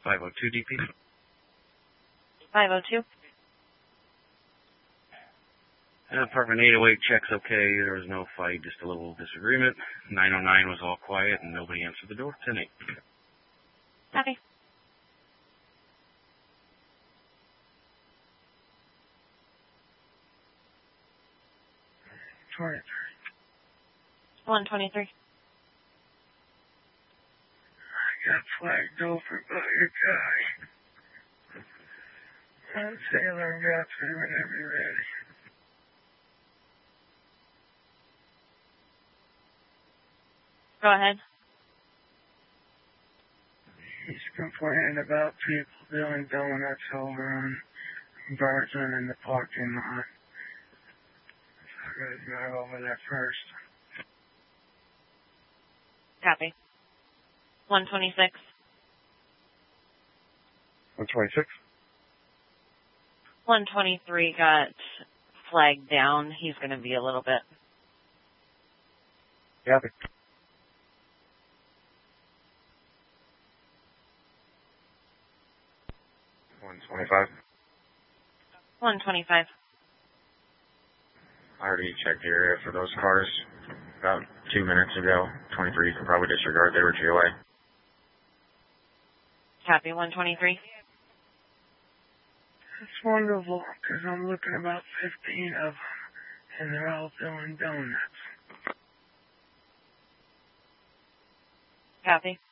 502 DP. 502. Apartment 808 checks okay. There was no fight, just a little disagreement. 909 was all quiet and nobody answered the door. 10-8. Copy. Sorry. 123. I got flagged over by a guy. Sailor and Guthrie whenever you're ready. Go ahead. He's complaining about people doing donuts over on Virgin in the parking lot. So I gotta drive over there first. Copy. 126. 126. 123 got flagged down. He's going to be a little bit. Copy. $125. 125. I already checked the area for those cars about 2 minutes ago. 23 you can probably disregard. They were GOA. Copy. 123. It's wonderful, because I'm looking at about 15 of them, and they're all doing donuts. Copy.